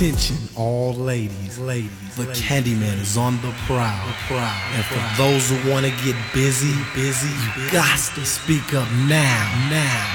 Attention, all ladies. The Candyman is on the prowl. And for those who want to get busy, you got to speak up now.